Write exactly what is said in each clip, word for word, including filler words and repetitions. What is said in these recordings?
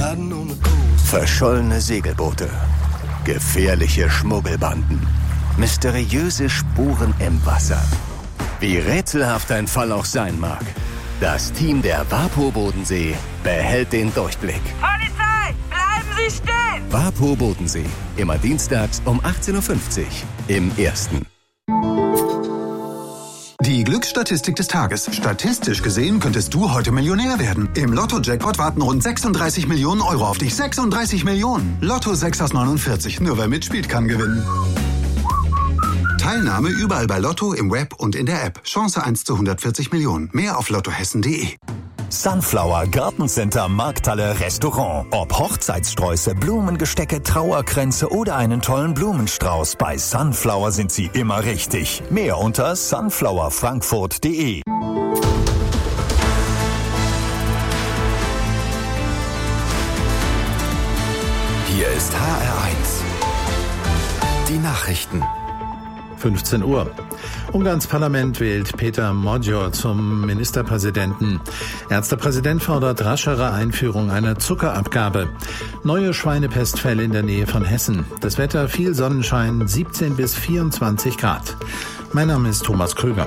Verschollene Segelboote, gefährliche Schmuggelbanden, mysteriöse Spuren im Wasser. Wie rätselhaft ein Fall auch sein mag, das Team der WaPo Bodensee behält den Durchblick. Polizei, bleiben Sie stehen! WaPo Bodensee, immer dienstags um achtzehn Uhr fünfzig im Ersten. Die Glücksstatistik des Tages. Statistisch gesehen könntest du heute Millionär werden. Im Lotto-Jackpot warten rund sechsunddreißig Millionen Euro auf dich. sechsunddreißig Millionen. Lotto sechs aus neunundvierzig. Nur wer mitspielt, kann gewinnen. Teilnahme überall bei Lotto, im Web und in der App. Chance eins zu hundertvierzig Millionen. Mehr auf lottohessen punkt de. Sunflower Gartencenter Markthalle Restaurant. Ob Hochzeitssträuße, Blumengestecke, Trauerkränze oder einen tollen Blumenstrauß, bei Sunflower sind sie immer richtig. Mehr unter sunflower frankfurt punkt de. Hier ist H R eins. Die Nachrichten. fünfzehn Uhr. Ungarns Parlament wählt Péter Magyar zum Ministerpräsidenten. Ärztepräsident fordert raschere Einführung einer Zuckerabgabe. Neue Schweinepestfälle in der Nähe von Hessen. Das Wetter viel Sonnenschein, siebzehn bis vierundzwanzig Grad. Mein Name ist Thomas Krüger.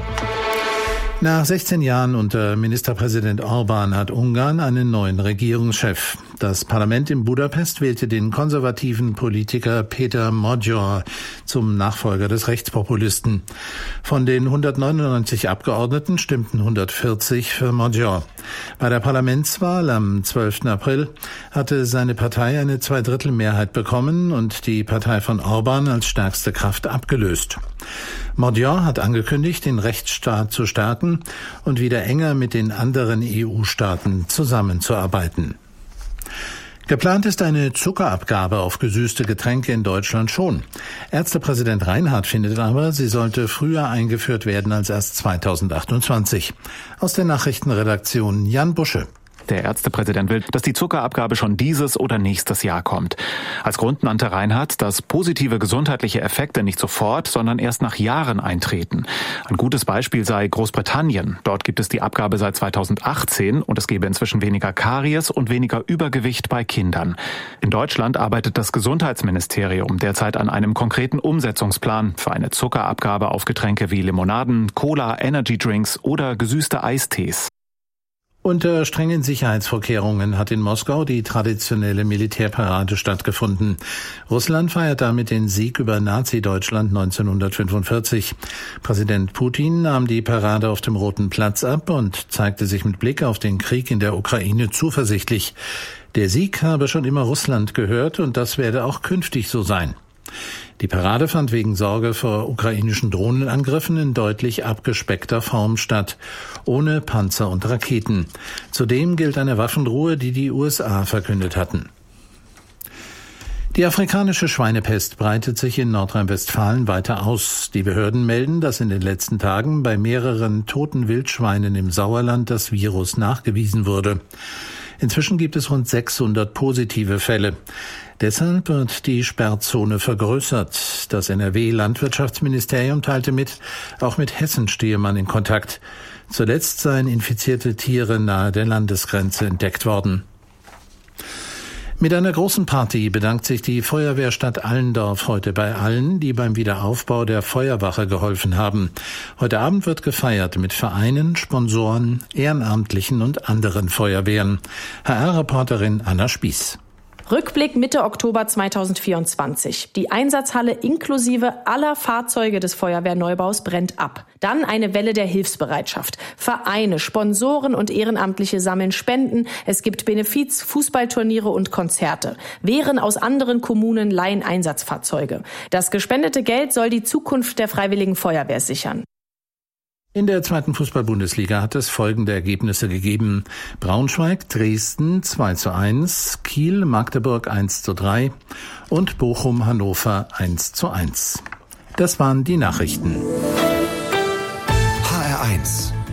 Nach sechzehn Jahren unter Ministerpräsident Orbán hat Ungarn einen neuen Regierungschef. Das Parlament in Budapest wählte den konservativen Politiker Péter Magyar zum Nachfolger des Rechtspopulisten. Von den hundertneunundneunzig Abgeordneten stimmten hundertvierzig für Magyar. Bei der Parlamentswahl am zwölften April hatte seine Partei eine Zweidrittelmehrheit bekommen und die Partei von Orbán als stärkste Kraft abgelöst. Magyar hat angekündigt, den Rechtsstaat zu stärken und wieder enger mit den anderen E U-Staaten zusammenzuarbeiten. Geplant ist eine Zuckerabgabe auf gesüßte Getränke in Deutschland schon. Ärztepräsident Reinhardt findet aber, sie sollte früher eingeführt werden als erst zweitausendachtundzwanzig. Aus der Nachrichtenredaktion Jan Busche. Der Ärztepräsident will, dass die Zuckerabgabe schon dieses oder nächstes Jahr kommt. Als Grund nannte Reinhardt, dass positive gesundheitliche Effekte nicht sofort, sondern erst nach Jahren eintreten. Ein gutes Beispiel sei Großbritannien. Dort gibt es die Abgabe seit zweitausendachtzehn und es gebe inzwischen weniger Karies und weniger Übergewicht bei Kindern. In Deutschland arbeitet das Gesundheitsministerium derzeit an einem konkreten Umsetzungsplan für eine Zuckerabgabe auf Getränke wie Limonaden, Cola, Energydrinks oder gesüßte Eistees. Unter strengen Sicherheitsvorkehrungen hat in Moskau die traditionelle Militärparade stattgefunden. Russland feiert damit den Sieg über Nazi-Deutschland neunzehnhundertfünfundvierzig. Präsident Putin nahm die Parade auf dem Roten Platz ab und zeigte sich mit Blick auf den Krieg in der Ukraine zuversichtlich. Der Sieg habe schon immer Russland gehört und das werde auch künftig so sein. Die Parade fand wegen Sorge vor ukrainischen Drohnenangriffen in deutlich abgespeckter Form statt, ohne Panzer und Raketen. Zudem gilt eine Waffenruhe, die die U S A verkündet hatten. Die afrikanische Schweinepest breitet sich in Nordrhein-Westfalen weiter aus. Die Behörden melden, dass in den letzten Tagen bei mehreren toten Wildschweinen im Sauerland das Virus nachgewiesen wurde. Inzwischen gibt es rund sechshundert positive Fälle. Deshalb wird die Sperrzone vergrößert. Das N R W-Landwirtschaftsministerium teilte mit, auch mit Hessen stehe man in Kontakt. Zuletzt seien infizierte Tiere nahe der Landesgrenze entdeckt worden. Mit einer großen Party bedankt sich die Feuerwehrstadt Allendorf heute bei allen, die beim Wiederaufbau der Feuerwache geholfen haben. Heute Abend wird gefeiert mit Vereinen, Sponsoren, Ehrenamtlichen und anderen Feuerwehren. H R-Reporterin Anna Spieß. Rückblick Mitte Oktober zweitausendvierundzwanzig. Die Einsatzhalle inklusive aller Fahrzeuge des Feuerwehrneubaus brennt ab. Dann eine Welle der Hilfsbereitschaft. Vereine, Sponsoren und Ehrenamtliche sammeln Spenden. Es gibt Benefiz, Fußballturniere und Konzerte. Wehren aus anderen Kommunen leihen Einsatzfahrzeuge. Das gespendete Geld soll die Zukunft der Freiwilligen Feuerwehr sichern. In der zweiten Fußball-Bundesliga hat es folgende Ergebnisse gegeben. Braunschweig, Dresden zwei zu eins, Kiel, Magdeburg eins zu drei und Bochum, Hannover eins zu eins. Das waren die Nachrichten. H R eins.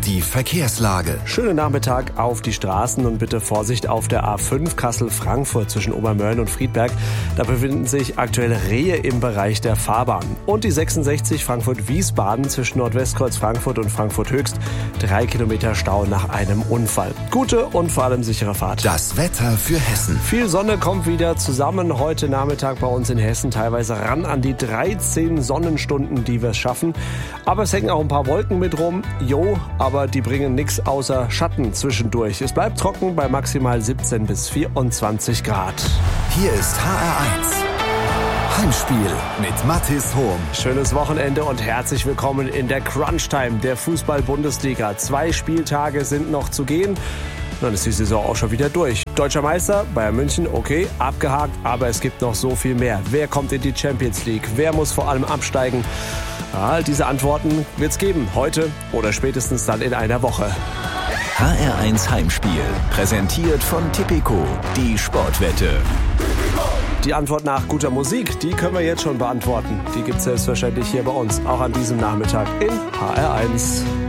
die Verkehrslage. Schönen Nachmittag auf die Straßen und bitte Vorsicht auf der A fünf Kassel-Frankfurt zwischen Obermörlen und Friedberg. Da befinden sich aktuell Rehe im Bereich der Fahrbahn. Und die sechsundsechzig Frankfurt-Wiesbaden zwischen Nordwestkreuz Frankfurt und Frankfurt Höchst. Drei Kilometer Stau nach einem Unfall. Gute und vor allem sichere Fahrt. Das Wetter für Hessen. Viel Sonne kommt wieder zusammen heute Nachmittag bei uns in Hessen. Teilweise ran an die dreizehn Sonnenstunden, die wir es schaffen. Aber es hängen auch ein paar Wolken mit rum. Jo, aber die bringen nichts außer Schatten zwischendurch. Es bleibt trocken bei maximal siebzehn bis vierundzwanzig Grad. Hier ist H R eins. Heimspiel mit Mathis Hohm. Schönes Wochenende und herzlich willkommen in der Crunch-Time der Fußball-Bundesliga. Zwei Spieltage sind noch zu gehen. Dann ist die Saison auch schon wieder durch. Deutscher Meister, Bayern München, okay, abgehakt, aber es gibt noch so viel mehr. Wer kommt in die Champions League? Wer muss vor allem absteigen? Ja, diese Antworten wird's geben, heute oder spätestens dann in einer Woche. H R eins Heimspiel, präsentiert von Tipico, die Sportwette. Die Antwort nach guter Musik, die können wir jetzt schon beantworten. Die gibt's selbstverständlich hier bei uns, auch an diesem Nachmittag in H R eins.